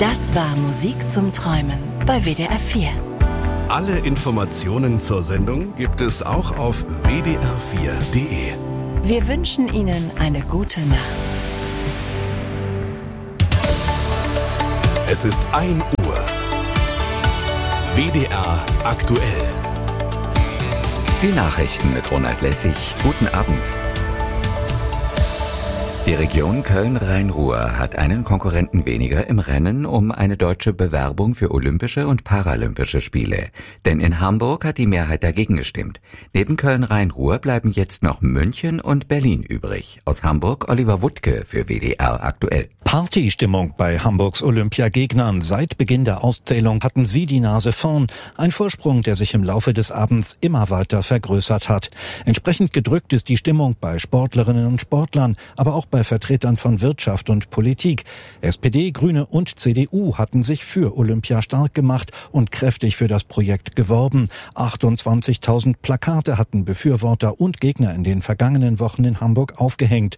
Das war Musik zum Träumen bei WDR 4. Alle Informationen zur Sendung gibt es auch auf wdr4.de. Wir wünschen Ihnen eine gute Nacht. Es ist 1 Uhr. WDR aktuell. Die Nachrichten mit Ronald Lessig. Guten Abend. Die Region Köln-Rhein-Ruhr hat einen Konkurrenten weniger im Rennen um eine deutsche Bewerbung für Olympische und Paralympische Spiele. Denn in Hamburg hat die Mehrheit dagegen gestimmt. Neben Köln-Rhein-Ruhr bleiben jetzt noch München und Berlin übrig. Aus Hamburg Oliver Wuttke für WDR aktuell. Partystimmung bei Hamburgs Olympiagegnern. Seit Beginn der Auszählung hatten sie die Nase vorn. Ein Vorsprung, der sich im Laufe des Abends immer weiter vergrößert hat. Entsprechend gedrückt ist die Stimmung bei Sportlerinnen und Sportlern, aber auch bei Vertretern von Wirtschaft und Politik. SPD, Grüne und CDU hatten sich für Olympia stark gemacht und kräftig für das Projekt geworben. 28.000 Plakate hatten Befürworter und Gegner in den vergangenen Wochen in Hamburg aufgehängt.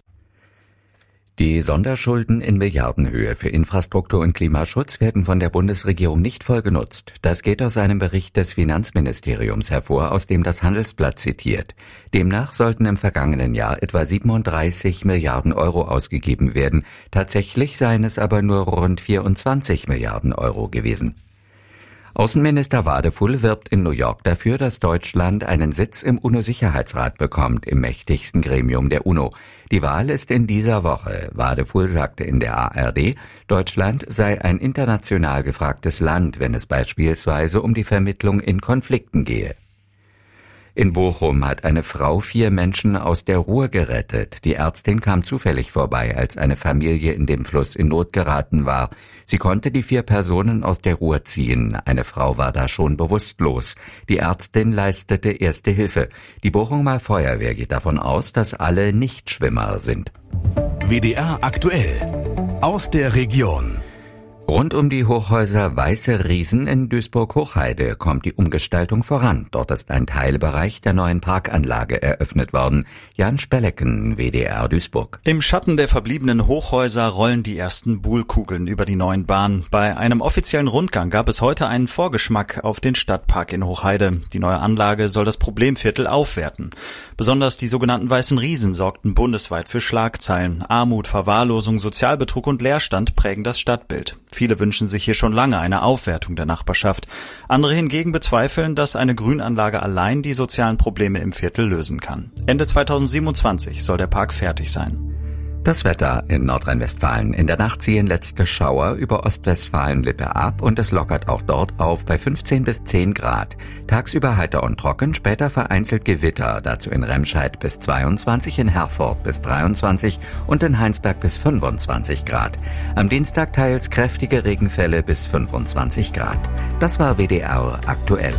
Die Sonderschulden in Milliardenhöhe für Infrastruktur und Klimaschutz werden von der Bundesregierung nicht voll genutzt. Das geht aus einem Bericht des Finanzministeriums hervor, aus dem das Handelsblatt zitiert. Demnach sollten im vergangenen Jahr etwa 37 Milliarden Euro ausgegeben werden. Tatsächlich seien es aber nur rund 24 Milliarden Euro gewesen. Außenminister Wadefull wirbt in New York dafür, dass Deutschland einen Sitz im UNO-Sicherheitsrat bekommt, im mächtigsten Gremium der UNO. Die Wahl ist in dieser Woche. Wadefull sagte in der ARD, Deutschland sei ein international gefragtes Land, wenn es beispielsweise um die Vermittlung in Konflikten gehe. In Bochum hat eine Frau 4 Menschen aus der Ruhr gerettet. Die Ärztin kam zufällig vorbei, als eine Familie in dem Fluss in Not geraten war. Sie konnte die 4 Personen aus der Ruhr ziehen. Eine Frau war da schon bewusstlos. Die Ärztin leistete erste Hilfe. Die Bochumer Feuerwehr geht davon aus, dass alle Nichtschwimmer sind. WDR aktuell. Aus der Region. Rund um die Hochhäuser Weiße Riesen in Duisburg-Hochheide kommt die Umgestaltung voran. Dort ist ein Teilbereich der neuen Parkanlage eröffnet worden. Jan Spellecken, WDR Duisburg. Im Schatten der verbliebenen Hochhäuser rollen die ersten Buhlkugeln über die neuen Bahnen. Bei einem offiziellen Rundgang gab es heute einen Vorgeschmack auf den Stadtpark in Hochheide. Die neue Anlage soll das Problemviertel aufwerten. Besonders die sogenannten Weißen Riesen sorgten bundesweit für Schlagzeilen. Armut, Verwahrlosung, Sozialbetrug und Leerstand prägen das Stadtbild. Viele wünschen sich hier schon lange eine Aufwertung der Nachbarschaft. Andere hingegen bezweifeln, dass eine Grünanlage allein die sozialen Probleme im Viertel lösen kann. Ende 2027 soll der Park fertig sein. Das Wetter in Nordrhein-Westfalen. In der Nacht ziehen letzte Schauer über Ostwestfalen-Lippe ab und es lockert auch dort auf bei 15 bis 10 Grad. Tagsüber heiter und trocken, später vereinzelt Gewitter, dazu in Remscheid bis 22, in Herford bis 23 und in Heinsberg bis 25 Grad. Am Dienstag teils kräftige Regenfälle bis 25 Grad. Das war WDR aktuell.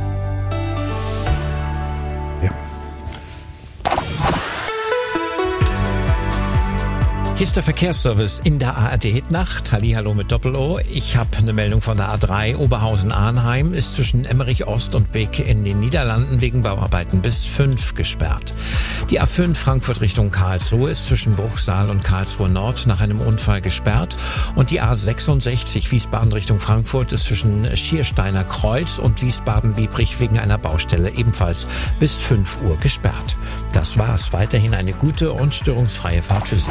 Hier ist der Verkehrsservice in der ARD-Nacht. Hallihallo mit Doppel-O. Ich habe eine Meldung von der A3 Oberhausen-Arnheim. Ist zwischen Emmerich Ost und Beek in den Niederlanden wegen Bauarbeiten bis 5 gesperrt. Die A5 Frankfurt Richtung Karlsruhe ist zwischen Bruchsal und Karlsruhe Nord nach einem Unfall gesperrt. Und die A66 Wiesbaden Richtung Frankfurt ist zwischen Schiersteiner Kreuz und Wiesbaden-Biebrich wegen einer Baustelle ebenfalls bis 5 Uhr gesperrt. Das war's. Weiterhin eine gute und störungsfreie Fahrt für Sie.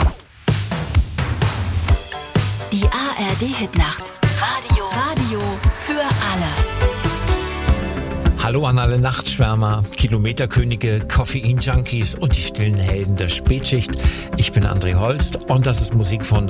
Die ARD-Hitnacht. Radio für alle. Hallo an alle Nachtschwärmer, Kilometerkönige, Koffein-Junkies und die stillen Helden der Spätschicht. Ich bin André Holst und das ist Musik von